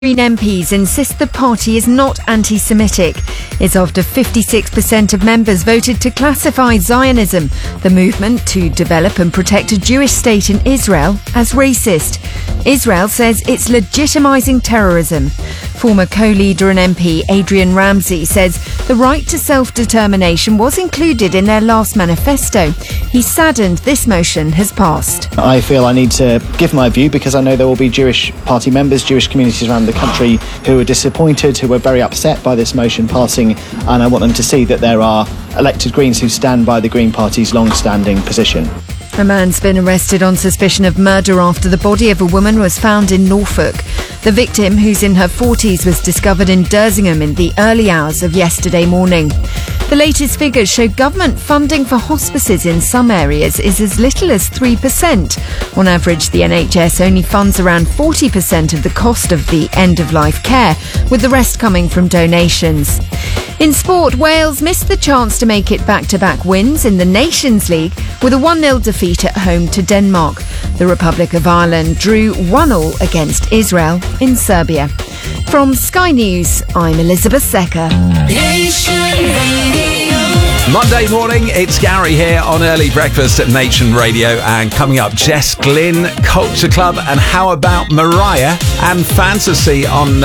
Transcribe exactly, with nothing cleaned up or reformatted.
Green M Ps insist the party is not anti-Semitic. It's after fifty-six percent of members voted to classify Zionism, the movement to develop and protect a Jewish state in Israel, as racist. Israel says it's legitimising terrorism. Former co-leader and M P Adrian Ramsey says the right to self-determination was included in their last manifesto. He's saddened this motion has passed. I feel I need to give my view because I know there will be Jewish party members, Jewish communities around the country who are disappointed, who are very upset by this motion passing, and I want them to see that there are elected Greens who stand by the Green Party's long-standing position. A man's been arrested on suspicion of murder after the body of a woman was found in Norfolk. The victim, who's in her forties, was discovered in Dersingham in the early hours of yesterday morning. The latest figures show government funding for hospices in some areas is as little as three percent. On average, the N H S only funds around forty percent of the cost of the end-of-life care, with the rest coming from donations. In sport, Wales missed the chance to make it back-to-back wins in the Nations League with a one nil defeat at home to Denmark. The Republic of Ireland drew one all against Israel in Serbia. From Sky News, I'm Elizabeth Secker. Monday morning, it's Gary here on Early Breakfast at Nation Radio, and coming up, Jess Glynn, Culture Club, and how about Mariah and Fantasy on